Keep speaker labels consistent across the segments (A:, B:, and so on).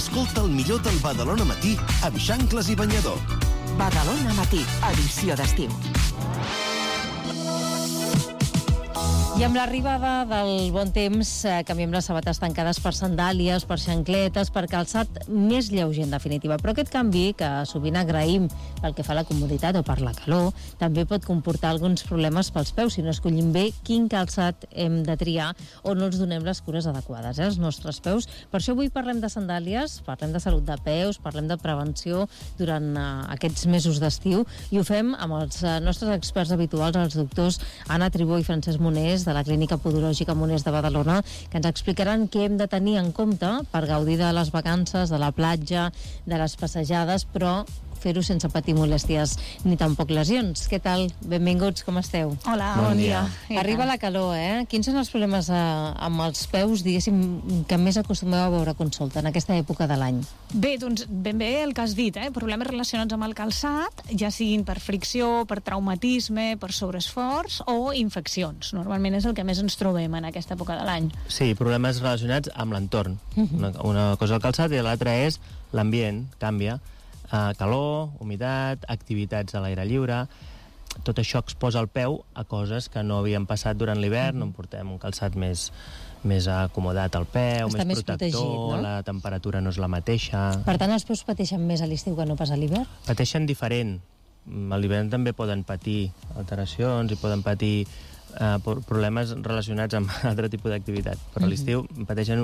A: Escolta el millor del Badalona Matí amb Xancles i Banyador.
B: Badalona Matí, edició d'estiu.
C: I amb l'arribada del bon temps canviem les sabates tancades per sandàlies, per xancletes, per calçat més lleuger, en definitiva. Però aquest canvi, que sovint agraïm pel que fa a la comoditat o per la calor, també pot comportar alguns problemes pels peus si no escollim bé quin calçat hem de triar o no els donem les cures adequades als nostres peus. Per això avui parlem de sandàlies, parlem de salut de peus, parlem de prevenció durant aquests mesos d'estiu, i ho fem amb els nostres experts habituals, els doctors Anna Tribó i Francesc Monés, de la Clínica Podològica Monés de Badalona, que ens explicaran què hem de tenir en compte per gaudir de les vacances, de la platja, de les passejades, però fer-ho sense patir molèsties ni tampoc lesions. Què tal? Benvinguts, com esteu?
D: Hola, bon dia.
C: Arriba la calor, Quins són els problemes amb els peus, diguéssim, que més acostumeu a veure a consulta en aquesta època de l'any?
D: Bé, doncs ben bé el que has dit, problemes relacionats amb el calçat, ja siguin per fricció, per traumatisme, per sobreesforç o infeccions. Normalment és el que més ens trobem en aquesta època de l'any.
E: Sí, problemes relacionats amb l'entorn. Una cosa el calçat i l'altra és l'ambient, canvia. Calor, humitat, activitats a l'aire lliure, tot això exposa el peu a coses que no havien passat durant l'hivern, on portem un calçat més acomodat al peu,
C: està
E: més protector,
C: protegit, no?
E: La temperatura no és la mateixa.
C: Per tant, els peus pateixen més a l'estiu que no pas a l'hivern?
E: Pateixen diferent. A l'hivern també poden patir alteracions i poden patir problemes relacionats amb altre tipus d'activitat, però a l'estiu pateixen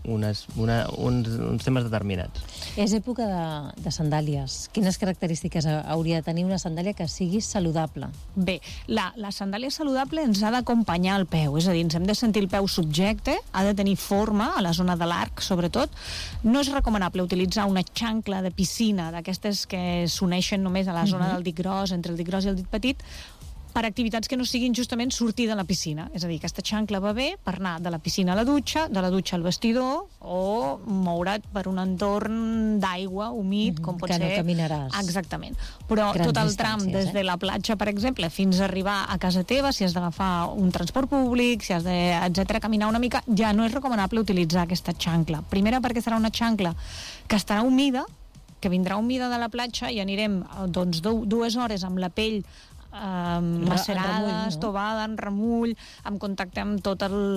E: uns temes determinats.
C: És època de sandàlies. Quines característiques hauria de tenir una sandàlia que sigui saludable?
D: Bé, la sandàlia saludable ens ha d'acompanyar el peu, és a dir, ens hem de sentir el peu subjecte, ha de tenir forma, a la zona de l'arc sobretot. No és recomanable utilitzar una xancla de piscina, d'aquestes que s'uneixen només a la zona del dit gros, entre el dit gros i el dit petit, per activitats que no siguin justament sortir de la piscina. És a dir, aquesta xancla va bé per anar de la piscina a la dutxa, de la dutxa al vestidor, o moure't per un entorn d'aigua humit, com pot ser...
C: Que no caminaràs.
D: Exactament. Però tot el tram des de la platja, per exemple, fins a arribar a casa teva, si has d'agafar un transport públic, si has de, etcètera, caminar una mica, ja no és recomanable utilitzar aquesta xancla. Primera, perquè serà una xancla que estarà humida, que vindrà humida de la platja i anirem doncs 2 hores amb la pell macerada, estovada, en remull, en contacte amb tot el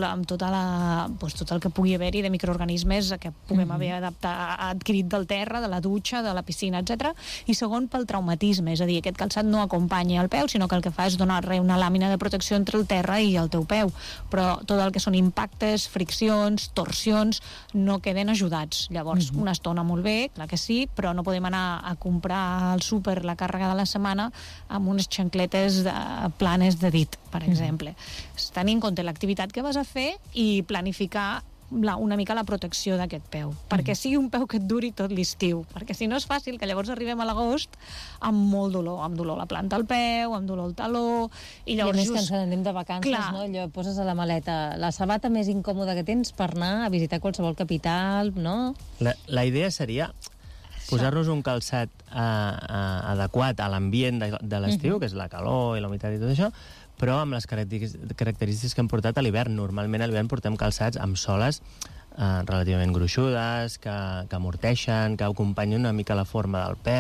D: que pugui haver-hi de microorganismes que puguem haver adquirit del terra, de la dutxa, de la piscina, etc. I segon, pel traumatisme, és a dir, aquest calçat no acompanya el peu, sinó que el que fa és donar-li una làmina de protecció entre el terra i el teu peu, però tot el que són impactes, friccions, torsions, no queden ajudats. Llavors, una estona molt bé, clar que sí, però no podem anar a comprar al súper la càrrega de la setmana amb unes xancletes planes de dit, per exemple. Tenir en compte l'activitat que vas a fer i planificar una mica la protecció d'aquest peu, perquè sigui un peu que et duri tot l'estiu, perquè si no és fàcil que llavors arribem a l'agost amb molt dolor, amb dolor a la planta del peu, amb dolor al taló, i llavors...
C: I a més que ens anem de vacances, no? Allò, poses a la maleta la sabata més incòmoda que tens per anar a visitar qualsevol capital, no?
E: La idea seria posar-nos un calçat adequat a l'ambient de l'estiu, que és la calor i la humitat i tot això, però amb les característiques que hem portat a l'hivern. Normalment a l'hivern portem calçats amb soles relativament gruixudes, que amorteixen, que acompanyen una mica la forma del peu,